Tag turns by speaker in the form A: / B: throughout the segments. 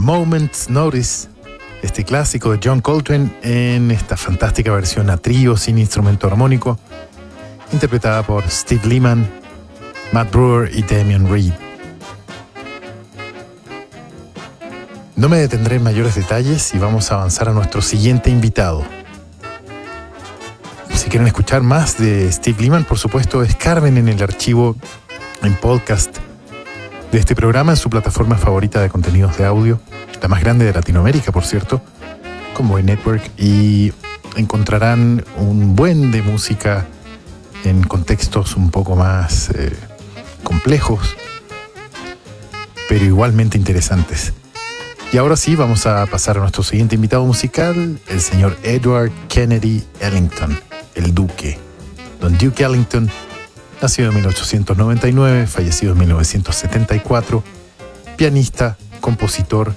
A: Moment's Notice, este clásico de John Coltrane en esta fantástica versión a trío sin instrumento armónico, interpretada por Steve Lehman, Matt Brewer y Damian Reed. No me detendré en mayores detalles y vamos a avanzar a nuestro siguiente invitado. Si quieren escuchar más de Steve Lehman, por supuesto, escarben en el archivo en podcast de este programa en su plataforma favorita de contenidos de audio, la más grande de Latinoamérica, por cierto, Convoy Network, y encontrarán un buen de música en contextos un poco más complejos, pero igualmente interesantes. Y ahora sí, vamos a pasar a nuestro siguiente invitado musical, el señor Edward Kennedy Ellington, el Duque. Don Duke Ellington, nacido en 1899, fallecido en 1974, pianista, compositor,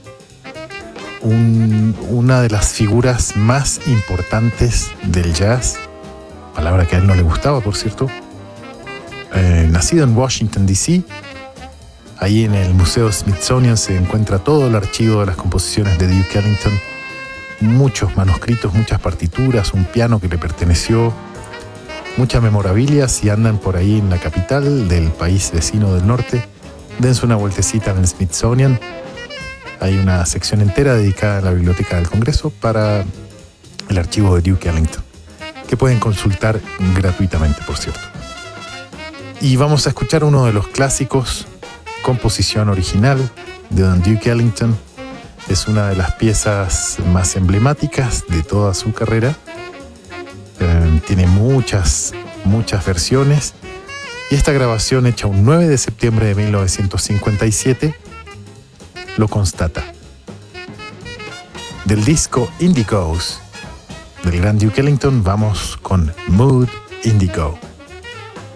A: una de las figuras más importantes del jazz, palabra que a él no le gustaba, por cierto. Nacido en Washington, D.C., ahí en el Museo Smithsonian se encuentra todo el archivo de las composiciones de Duke Ellington, muchos manuscritos, muchas partituras, un piano que le perteneció, mucha memorabilia. Si andan por ahí en la capital del país vecino del norte, dense una vueltecita en el Smithsonian. Hay una sección entera dedicada a la Biblioteca del Congreso para el archivo de Duke Ellington, que pueden consultar gratuitamente, por cierto. Y vamos a escuchar uno de los clásicos, composición original de Don Duke Ellington. Es una de las piezas más emblemáticas de toda su carrera. Tiene muchas versiones, y esta grabación, hecha un 9 de septiembre de 1957, lo constata. Del disco Indigos del gran Duke Ellington, vamos con Mood Indigo.